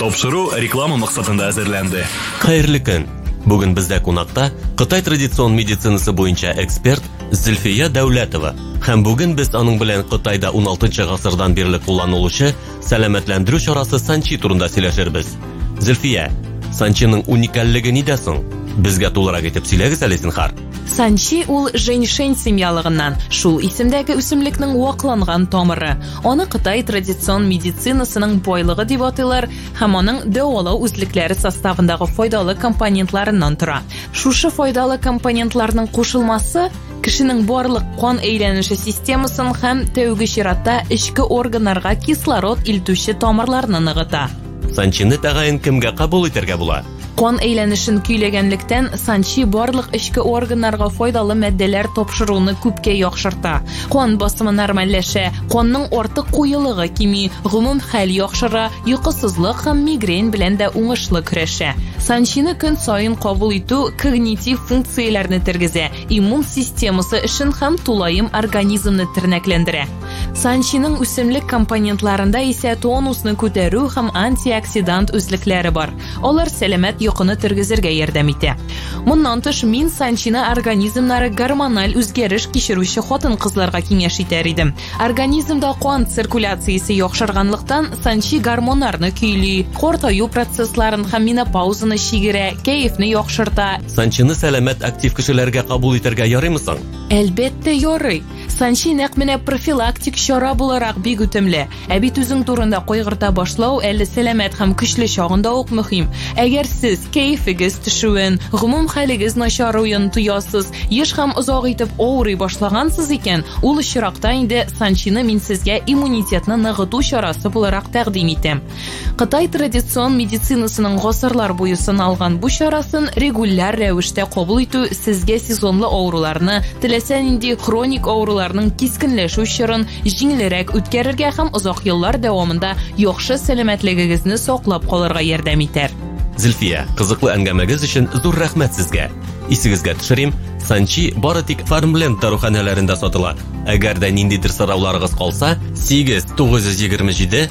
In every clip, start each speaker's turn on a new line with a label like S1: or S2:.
S1: Тапшыру реклама максатында әзерләнде.
S2: Хәерле көн. Бүген бездә кунакта Кытай традицион медицинасы буенча эксперт Зөлфия Дәүләтова. Һәм бүген без аның белән Кытайда 16 гасырдан бирле кулланылучы сәламәтләндерү чарасы Санчи турында сөйләшербез. Зөлфия, Санчиның уникальлыгы нидә соң? Безгә тулырак итеп сөйләгез әле зинһар.
S3: Санчи ул женьшень семьялыгыннан, шул исемдәге үсемлекнең вакланган тамыры. Аны Кытай традицион медицинасының байлыгы дип атыйлар, һәм аның дәвалау үзлекләре составындагы файдалы компонентларыннан тора. Шушы файдалы компонентларның кушылмасы кешенең барлык кан әйләнеше системасын һәм тәүге чиратта эчке органнарга кислород илтүче тамырларны ныгыта.
S2: Санчины тәгаен кемгә кабул итәргә була?
S3: Кан әйләнешен көйләгәнлектән Санчи барлык эчке органнарга файдалы матдәләр тапшыруны күпкә яхшырта. Кан басымы нормальләшә, канның артык куелыгы кими, гомум хәл яхшыра, йокысызлык һәм мигрень белән дә уңышлы көрәшә. Санчины көн саен кабул итү когнитив функцияләрне тергезә, иммун системасы эшен һәм тулаем организмны тернәкләндерә. Санчиның үсемлек компонентларында исә тонусны күтәрү һәм антиоксидант үзлекләре бар. Алар сәламәт йокыны тергезергә ярдәм итә. Моннан тыш мин Санчины организмнары гормональ үзгәреш кичерүче хатын-кызларга киңәш итәр идем. Организмда кан циркуляциясе яхшырганлыктан Санчи гормоннарны көйли, картаю процессларын һәм менопаузаны чигерә, кәефне яхшырта.
S2: Санчины сәламәт актив кешеләргә кабул итәргә ярыймы соң?
S3: Әлбәттә ярый. Санчи нәкъ менә профилактик чара буларак бик үтемле. Ә бит үзең турында кайгырта башлау әле сәламәт һәм көчле чагында ук мөһим. Әгәр сез кәефегез төшүен, гомум хәлегез начаруен тоясыз, еш һәм озак итеп авырый башлагансыз икән, ул чиракта инде Санчины мин сезгә иммунитетны ныгыту чарасы буларак тәкъдим итәм. Кытай традицион медицинасының гасырлар буе сыналган бу чарасын регуляр рәвештә кабул итү сезгә сезонлы авыруларны, теләсә нинди хроник авыруларның кискенләшү чорын җиңелрәк үткәрергә һәм озак еллар дәвамында яхшы сәламәтлегегезне саклап калырга ярдәм итәр.
S2: Зөлфия, кызыклы әңгәмәгез өчен зур рәхмәт сезгә. Исегезгә төшерим, Санчи бары тик Farmland даруханәләрендә сатыла. Әгәр дә ниндидер сорауларыгыз калса, 8-927-236-71-75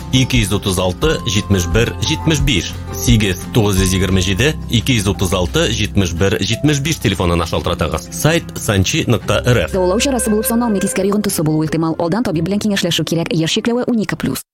S2: 8-927-236-71-75 телефонына шалтыратыгыз. Сайт sanchi.rf.
S4: Дәвалау чарасы булып саналмый, тискәри йогынтысы булу ихтимал. Алдан табиб белән киңәшләшү кирәк. Яшь чикләве 12+.